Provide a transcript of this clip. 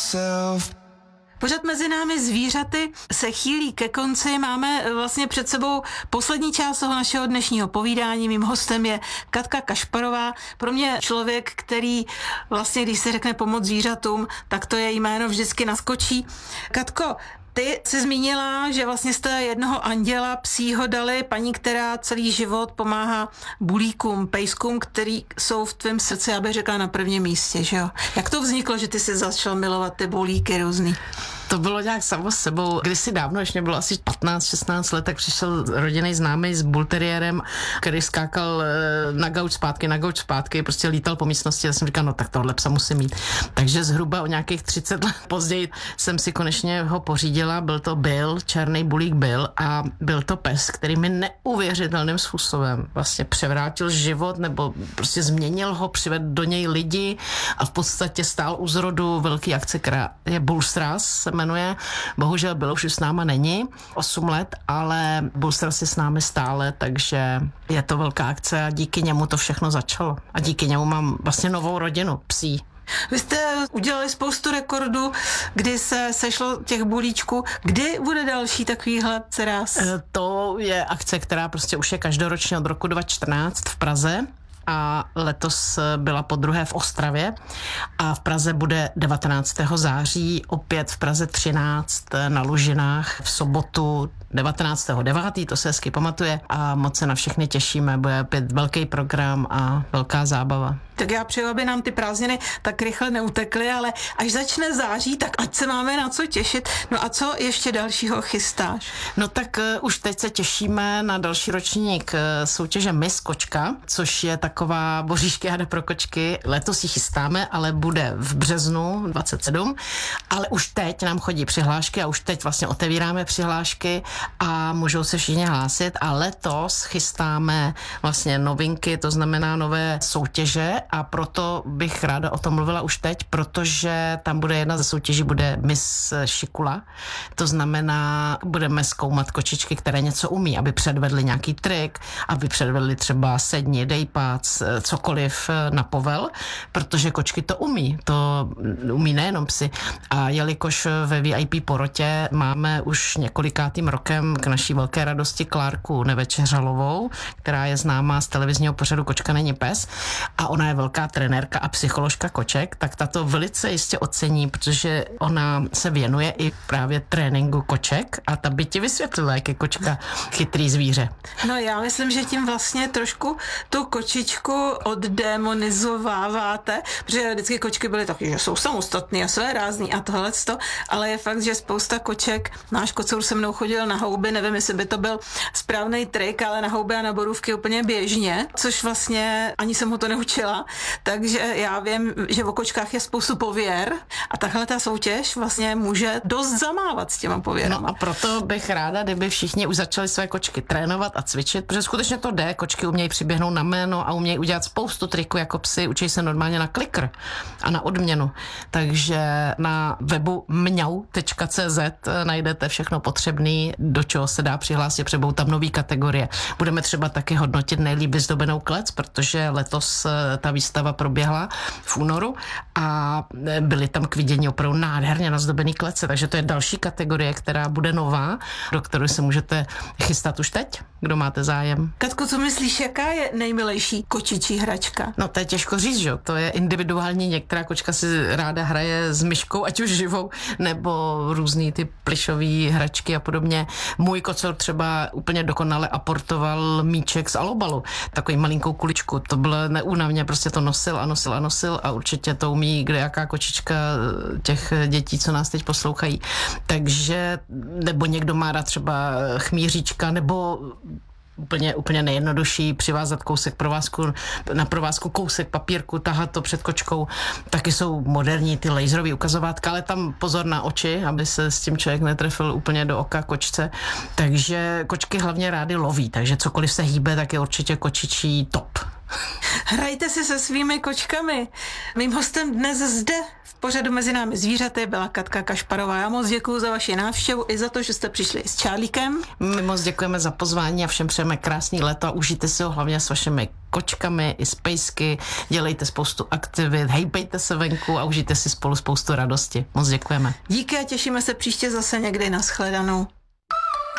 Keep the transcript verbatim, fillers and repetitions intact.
myself. Pořád mezi námi zvířaty se chýlí ke konci. Máme vlastně před sebou poslední část toho našeho dnešního povídání. Mým hostem je Katka Kašparová. Pro mě člověk, který vlastně, když se řekne pomoc zvířatům, tak to je jméno vždycky naskočí. Katko, ty jsi zmínila, že vlastně jste jednoho anděla psího dali paní, která celý život pomáhá bulíkům, pejskům, který jsou v tvém srdci, já bych řekla, na prvním místě, že jo? Jak to vzniklo, že ty jsi začal milovat ty bulíky různý? To bylo nějak samo s sebou. Kdysi dávno, ještě mě bylo asi patnáct šestnáct let, tak přišel rodinný známý s bulteriérem, který skákal na gauč zpátky, na gauč zpátky, prostě lítal po místnosti a jsem říkal, no tak tohle psa musím mít. Takže zhruba o nějakých třicet let později jsem si konečně ho pořídila, byl to Bill, černý bulík Bill a byl to pes, který mi neuvěřitelným způsobem vlastně převrátil život nebo prostě změnil ho, přivedl do něj lidi a v podstatě stál u zrodu velký akce, která je Bullstrass, jmenuje. Bohužel Bill už s náma není, osm let, ale Bullstrass je s námi stále, takže je to velká akce a díky němu to všechno začalo. A díky němu mám vlastně novou rodinu psí. Vy jste udělali spoustu rekordů, kdy se sešlo těch bulíčků. Kdy bude další takovýhle ceráz? To je akce, která prostě už je každoročně od roku dva tisíce čtrnáct v Praze. A letos byla podruhé v Ostravě a v Praze bude devatenáctého září, opět v Praze třináct na Lužinách v sobotu devatenáctého devátého to se hezky pamatuje a moc se na všechny těšíme, bude opět velký program a velká zábava. Tak já přeju, aby nám ty prázdniny tak rychle neutekly, ale až začne září, tak ať se máme na co těšit. No a co ještě dalšího chystáš? No tak uh, už teď se těšíme na další ročník uh, soutěže Miss Kočka, což je taková boříškáda pro kočky. Letos ji chystáme, ale bude v březnu dvacet sedm, ale už teď nám chodí přihlášky a už teď vlastně otevíráme přihlášky a můžou se všichni hlásit a letos chystáme vlastně novinky, to znamená nové soutěže a proto bych ráda o tom mluvila už teď, protože tam bude jedna ze soutěží, bude Miss Šikula, to znamená, budeme zkoumat kočičky, které něco umí, aby předvedli nějaký trik, aby předvedli třeba sedni, dejpac, cokoliv na povel, protože kočky to umí, to umí nejenom psy a jelikož ve V I P porotě máme už několikátým rokem k naší velké radosti Klárku Nevečeřalovou, která je známá z televizního pořadu Kočka není pes a ona je velká trenérka a psycholožka koček, tak tato velice jistě ocení, protože ona se věnuje i právě tréninku koček a ta by ti vysvětlila, jak je kočka chytrý zvíře. No já myslím, že tím vlastně trošku tu kočičku oddemonizováváte, protože vždycky kočky byly taky, že jsou samostatný a své rázný a tohleto, ale je fakt, že spousta koček, náš kocour se mnou chodil na houby, nevím, jestli by to byl správný trik, ale na houby a na borůvky úplně běžně, což vlastně ani jsem ho to neučila, takže já vím, že o kočkách je spoustu pověr a tahle ta soutěž vlastně může dost zamávat s těma pověrama. No a proto bych ráda, kdyby všichni už začali své kočky trénovat a cvičit, protože skutečně to jde, kočky umějí přiběhnout na jméno a umějí udělat spoustu triků jako psy, učí se normálně na klikr a na odměnu. Takže na webu mňau tečka cé zet najdete všechno potřebné, do čeho se dá přihlásit, přebou tam nový kategorie. Budeme třeba taky hodnotit nejlíp vyzdobenou klec, protože letos ta výstava proběhla v únoru a byly tam k vidění opravdu nádherně nazdobený klece, takže to je další kategorie, která bude nová, do které se můžete chystat už teď, kdo máte zájem. Katko, co myslíš, jaká je nejmilejší kočičí hračka? No to je těžko říct, že? To je individuální, některá kočka si ráda hraje s myškou, ať už živou, nebo různý ty plišový hračky a podobně. Můj kocour třeba úplně dokonale aportoval míček z alobalu, takový malinkou kuličku, to bylo neúnavně, prostě to nosil a nosil a nosil a určitě to umí kde jaká kočička těch dětí, co nás teď poslouchají. Takže, nebo někdo má rád třeba chmíříčka, nebo úplně, úplně nejjednodušší přivázat kousek provázku, na provázku kousek papírku, tahat to před kočkou. Taky jsou moderní ty laserový ukazovátka, ale tam pozor na oči, aby se s tím člověk netrefil úplně do oka kočce. Takže kočky hlavně rády loví, takže cokoliv se hýbe, tak je určitě kočičí top. Hrajte si se svými kočkami. Mým hostem dnes zde v pořadu Mezi námi zvířaty byla Katka Kašparová. Já moc děkuji za vaši návštěvu i za to, že jste přišli s Čárlíkem. My moc děkujeme za pozvání a všem přejeme krásný léto a užijte si ho hlavně s vašimi kočkami i s pejsky. Dělejte spoustu aktivit, hejbejte se venku a užijte si spolu spoustu radosti. Moc děkujeme. Díky a těšíme se příště zase někdy. Nashledanou.